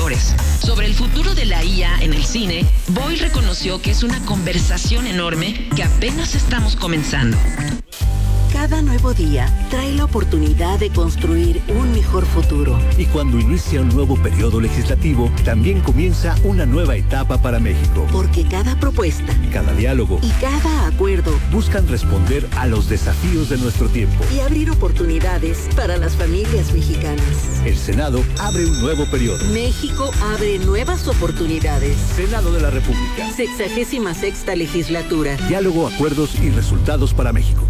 actores. Sobre el futuro de la IA en el cine, Boyle reconoció que es una conversación enorme que apenas estamos comenzando. Cada nuevo día trae la oportunidad de construir un mejor futuro. Y cuando inicia un nuevo periodo legislativo, también comienza una nueva etapa para México. Porque cada propuesta, cada diálogo y cada acuerdo buscan responder a los desafíos de nuestro tiempo y abrir oportunidades para las familias mexicanas. El Senado abre un nuevo periodo. México abre nuevas oportunidades. Senado de la República. 66ª legislatura. Diálogo, acuerdos y resultados para México.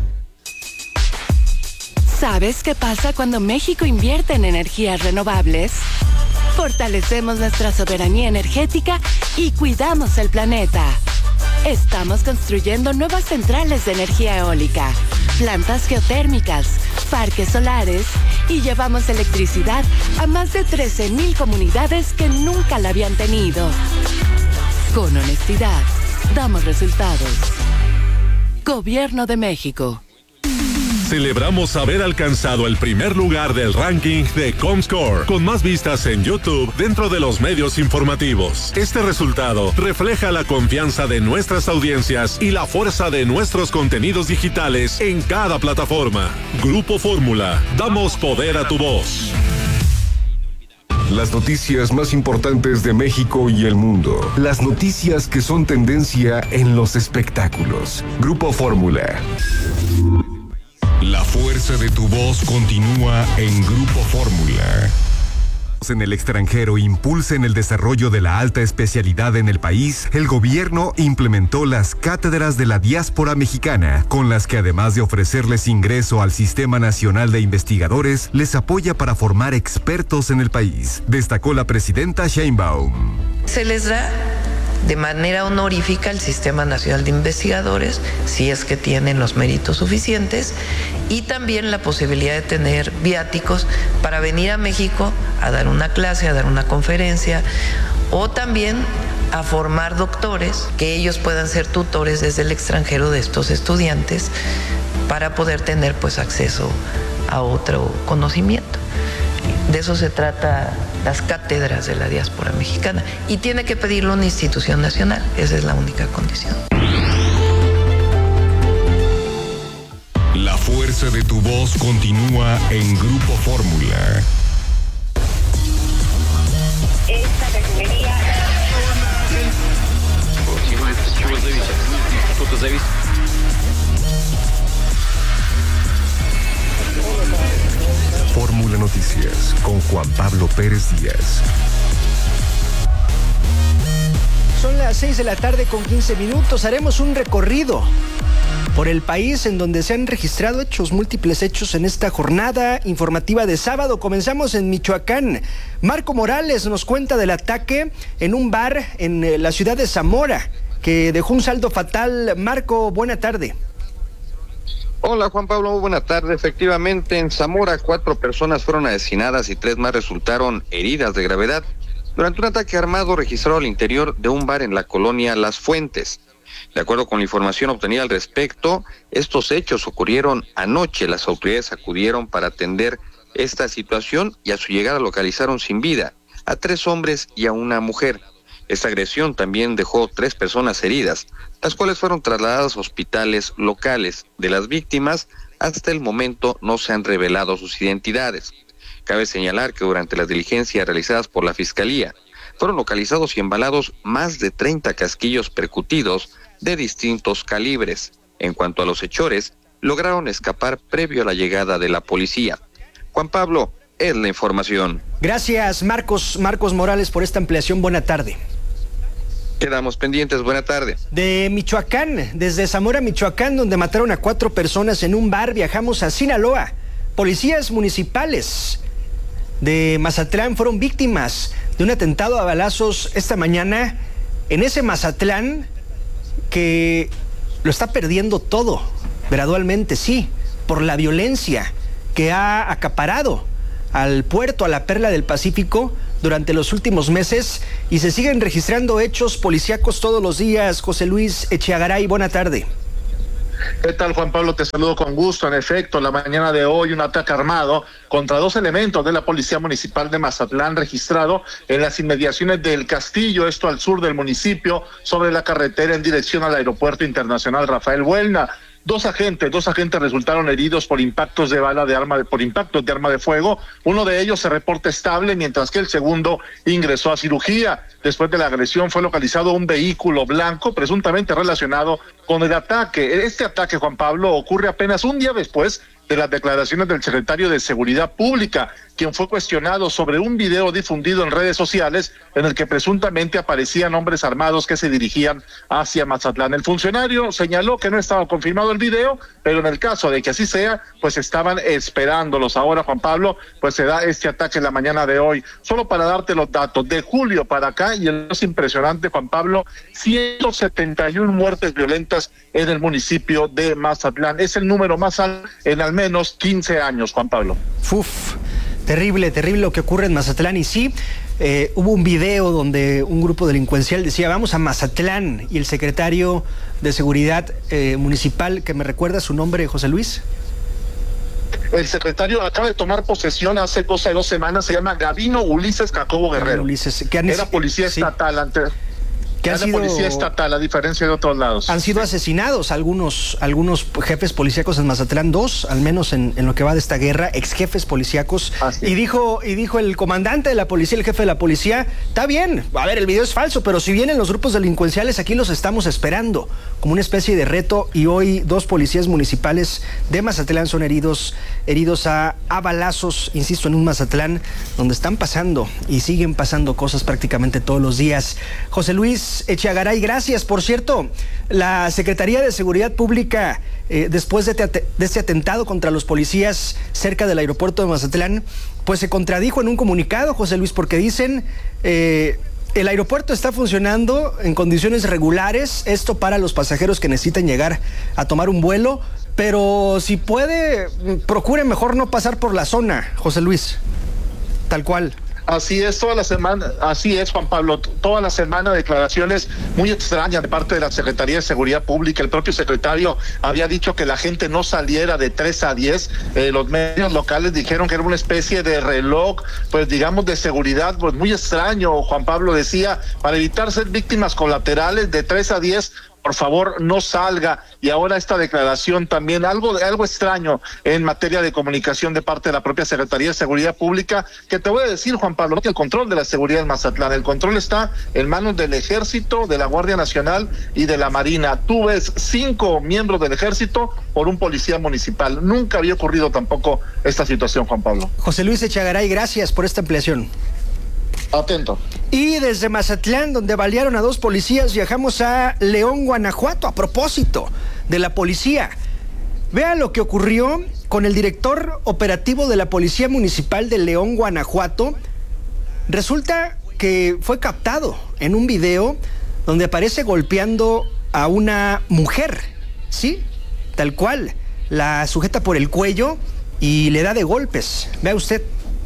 ¿Sabes qué pasa cuando México invierte en energías renovables? Fortalecemos nuestra soberanía energética y cuidamos el planeta. Estamos construyendo nuevas centrales de energía eólica, plantas geotérmicas, parques solares y llevamos electricidad a más de 13,000 comunidades que nunca la habían tenido. Con honestidad, damos resultados. Gobierno de México. Celebramos haber alcanzado el primer lugar del ranking de Comscore, con más vistas en YouTube dentro de los medios informativos. Este resultado refleja la confianza de nuestras audiencias y la fuerza de nuestros contenidos digitales en cada plataforma. Grupo Fórmula, damos poder a tu voz. Las noticias más importantes de México y el mundo. Las noticias que son tendencia en los espectáculos. Grupo Fórmula. La fuerza de tu voz continúa en Grupo Fórmula. En el extranjero impulsen el desarrollo de la alta especialidad en el país, el gobierno implementó las cátedras de la diáspora mexicana, con las que además de ofrecerles ingreso al Sistema Nacional de Investigadores, les apoya para formar expertos en el país, destacó la presidenta Sheinbaum. Se les da de manera honorífica al Sistema Nacional de Investigadores, si es que tienen los méritos suficientes, y también la posibilidad de tener viáticos para venir a México a dar una clase, a dar una conferencia, o también a formar doctores, que ellos puedan ser tutores desde el extranjero de estos estudiantes para poder tener pues acceso a otro conocimiento. De eso se trata las cátedras de la diáspora mexicana, y tiene que pedirlo una institución nacional, esa es la única condición. La fuerza de tu voz continúa en Grupo Fórmula. Esta refinería... Fórmula Noticias con Juan Pablo Pérez Díaz. Son las 6 de la tarde con 15 minutos. Haremos un recorrido por el país en donde se han registrado múltiples hechos en esta jornada informativa de sábado. Comenzamos en Michoacán. Marco Morales nos cuenta del ataque en un bar en la ciudad de Zamora, que dejó un saldo fatal. Marco, buena tarde. Hola Juan Pablo, muy buena tarde. Efectivamente, en Zamora 4 personas fueron asesinadas y 3 más resultaron heridas de gravedad durante un ataque armado registrado al interior de un bar en la colonia Las Fuentes. De acuerdo con la información obtenida al respecto, estos hechos ocurrieron anoche. Las autoridades acudieron para atender esta situación y a su llegada localizaron sin vida a 3 hombres y a una mujer. Esta agresión también dejó 3 personas heridas, las cuales fueron trasladadas a hospitales locales. De las víctimas, hasta el momento no se han revelado sus identidades. Cabe señalar que durante las diligencias realizadas por la Fiscalía, fueron localizados y embalados más de 30 casquillos percutidos de distintos calibres. En cuanto a los hechores, lograron escapar previo a la llegada de la policía. Juan Pablo, es la información. Gracias, Marcos Morales, por esta ampliación. Buena tarde. Quedamos pendientes, buena tarde. De Michoacán, desde Zamora, Michoacán, donde mataron a 4 personas en un bar, viajamos a Sinaloa. Policías municipales de Mazatlán fueron víctimas de un atentado a balazos esta mañana en ese Mazatlán que lo está perdiendo todo, gradualmente, sí, por la violencia que ha acaparado al puerto, a la perla del Pacífico, durante los últimos meses, y se siguen registrando hechos policíacos todos los días. José Luis Echeagaray, buena tarde. ¿Qué tal, Juan Pablo? Te saludo con gusto. En efecto, la mañana de hoy un ataque armado contra 2 elementos de la Policía Municipal de Mazatlán registrado en las inmediaciones del Castillo, esto al sur del municipio, sobre la carretera en dirección al Aeropuerto Internacional Rafael Buelna. Dos agentes resultaron heridos por impactos de arma de fuego. Uno de ellos se reporta estable, mientras que el segundo ingresó a cirugía. Después de la agresión fue localizado un vehículo blanco presuntamente relacionado con el ataque. Este ataque, Juan Pablo, ocurre apenas un día después de las declaraciones del secretario de Seguridad Pública, quien fue cuestionado sobre un video difundido en redes sociales en el que presuntamente aparecían hombres armados que se dirigían hacia Mazatlán. El funcionario señaló que no estaba confirmado el video, pero en el caso de que así sea, pues estaban esperándolos. Ahora, Juan Pablo, pues se da este ataque en la mañana de hoy. Solo para darte los datos, de julio para acá, y el más impresionante, Juan Pablo, 171 muertes violentas en el municipio de Mazatlán. Es el número más alto en al menos 15 años, Juan Pablo. Terrible lo que ocurre en Mazatlán. Y sí, hubo un video donde un grupo delincuencial decía, vamos a Mazatlán, y el secretario de Seguridad Municipal, que me recuerda su nombre, José Luis. El secretario acaba de tomar posesión hace cosa de 2 semanas, se llama Gavino Ulises Jacobo Guerrero. Era policía estatal antes. Policía estatal, a diferencia de otros lados. Han sido asesinados algunos jefes policíacos en Mazatlán, 2, al menos en lo que va de esta guerra, ex jefes policíacos. Y dijo el comandante de la policía, el jefe de la policía, está bien, a ver, el video es falso, pero si vienen los grupos delincuenciales, aquí los estamos esperando, como una especie de reto. Y hoy 2 policías municipales de Mazatlán son heridos a balazos, insisto, en un Mazatlán donde están pasando y siguen pasando cosas prácticamente todos los días. José Luis Echeagaray, gracias. Por cierto, la Secretaría de Seguridad Pública, después de este atentado contra los policías cerca del aeropuerto de Mazatlán, pues se contradijo en un comunicado, José Luis, porque dicen el aeropuerto está funcionando en condiciones regulares, esto para los pasajeros que necesitan llegar a tomar un vuelo, pero si puede, procure mejor no pasar por la zona, José Luis, tal cual. Así es, toda la semana, así es, Juan Pablo, toda la semana declaraciones muy extrañas de parte de la Secretaría de Seguridad Pública. El propio secretario había dicho que la gente no saliera de 3 a 10, los medios locales dijeron que era una especie de reloj, pues digamos de seguridad, pues muy extraño. Juan Pablo decía, para evitar ser víctimas colaterales, de 3 a 10, por favor, no salga. Y ahora esta declaración también, algo extraño en materia de comunicación de parte de la propia Secretaría de Seguridad Pública, que te voy a decir, Juan Pablo, que el control de la seguridad en Mazatlán, el control está en manos del Ejército, de la Guardia Nacional y de la Marina. Tú ves 5 miembros del Ejército por un policía municipal. Nunca había ocurrido tampoco esta situación, Juan Pablo. José Luis Echeagaray, gracias por esta ampliación. Atento. Y desde Mazatlán, donde balearon a 2 policías, viajamos a León, Guanajuato, a propósito de la policía. Vean lo que ocurrió con el director operativo de la Policía Municipal de León, Guanajuato. Resulta que fue captado en un video donde aparece golpeando a una mujer, ¿sí? Tal cual, la sujeta por el cuello y le da de golpes. Vea usted.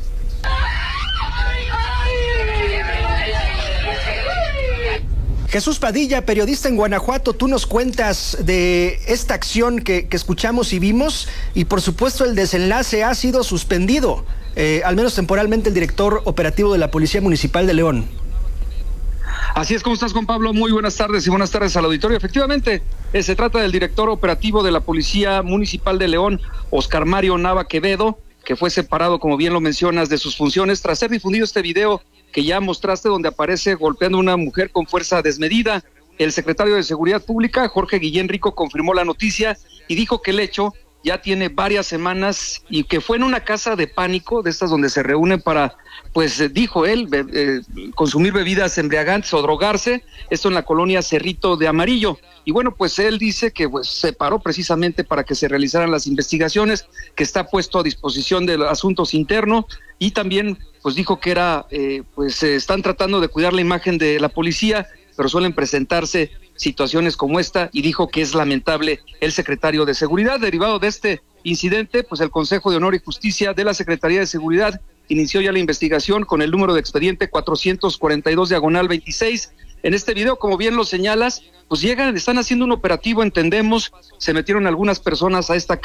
Jesús Padilla, periodista en Guanajuato, tú nos cuentas de esta acción que escuchamos y vimos, y por supuesto el desenlace ha sido suspendido, al menos temporalmente, el director operativo de la Policía Municipal de León. Así es, ¿cómo estás, Juan Pablo? Muy buenas tardes y buenas tardes al auditorio. Efectivamente, se trata del director operativo de la Policía Municipal de León, Oscar Mario Nava Quevedo, que fue separado, como bien lo mencionas, de sus funciones tras ser difundido este video que ya mostraste, donde aparece golpeando a una mujer con fuerza desmedida. El secretario de Seguridad Pública, Jorge Guillén Rico, confirmó la noticia y dijo que el hecho ya tiene varias semanas y que fue en una casa de pánico, de estas donde se reúnen para, pues dijo él, consumir bebidas embriagantes o drogarse, esto en la colonia Cerrito de Amarillo. Y bueno, pues él dice que pues se paró precisamente para que se realizaran las investigaciones, que está puesto a disposición de los asuntos internos, y también pues dijo que era, están tratando de cuidar la imagen de la policía, pero suelen presentarse situaciones como esta, y dijo que es lamentable el secretario de Seguridad. Derivado de este incidente, pues el Consejo de Honor y Justicia de la Secretaría de Seguridad inició ya la investigación con el número de expediente 442/26, en este video, como bien lo señalas, pues están haciendo un operativo, entendemos, se metieron algunas personas a esta